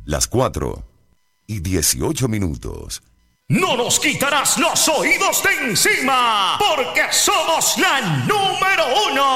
las 4:18. No nos quitarás los oídos de encima, porque somos la número 1.